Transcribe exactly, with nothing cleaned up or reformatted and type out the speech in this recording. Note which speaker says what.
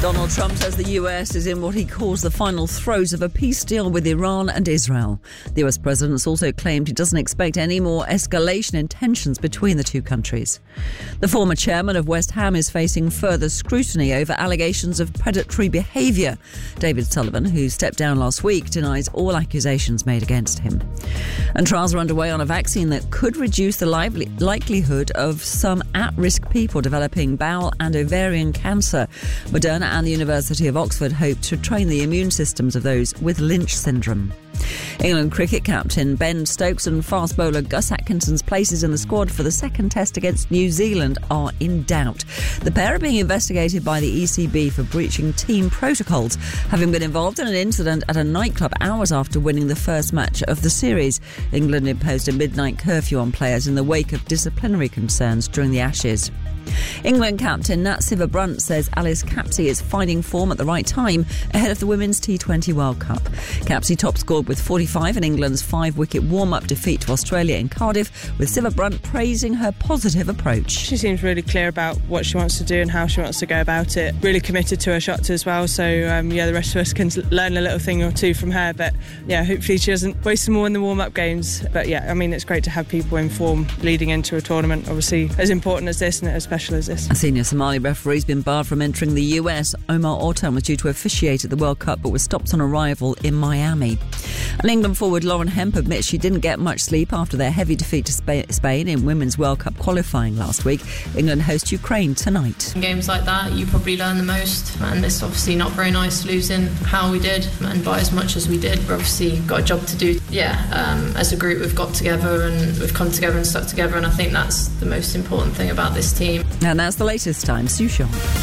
Speaker 1: Donald Trump says the U S is in what he calls the final throes of a peace deal with Iran and Israel. The U S president also claimed he doesn't expect any more escalation in tensions between the two countries. The former chairman of West Ham is facing further scrutiny over allegations of predatory behaviour. David Sullivan, who stepped down last week, denies all accusations made against him. And trials are underway on a vaccine that could reduce the lively- likelihood of some at-risk people developing bowel and ovarian cancer. Moderna and the University of Oxford hope to train the immune systems of those with Lynch syndrome. England cricket captain Ben Stokes and fast bowler Gus Atkinson's places in the squad for the second test against New Zealand are in doubt. The pair are being investigated by the E C B for breaching team protocols, having been involved in an incident at a nightclub hours after winning the first match of the series. England imposed a midnight curfew on players in the wake of disciplinary concerns during the Ashes. England captain Nat Sciver-Brunt says Alice Capsey is finding form at the right time ahead of the Women's T twenty World Cup. Capsey top scored with forty-five in England's five-wicket warm-up defeat to Australia in Cardiff, with Sciver-Brunt praising her positive approach.
Speaker 2: She seems really clear about what she wants to do and how she wants to go about it. Really committed to her shots as well, so um, yeah, the rest of us can learn a little thing or two from her, but yeah, hopefully she doesn't waste them all in the warm-up games. But yeah, I mean, it's great to have people in form leading into a tournament, obviously as important as this and as special as this.
Speaker 1: A senior Somali referee has been barred from entering the U S. Omar Ortan was due to officiate at the World Cup but was stopped on arrival in Miami. And England forward Lauren Hemp admits she didn't get much sleep after their heavy defeat to Spain in Women's World Cup qualifying last week. England host Ukraine tonight.
Speaker 3: In games like that, you probably learn the most, and it's obviously not very nice losing how we did and by as much as we did. We've obviously got a job to do. Yeah, um, as a group we've got together and we've come together and stuck together, and I think that's the most important thing about this team.
Speaker 1: And that's the latest. I'm Sue Shaw.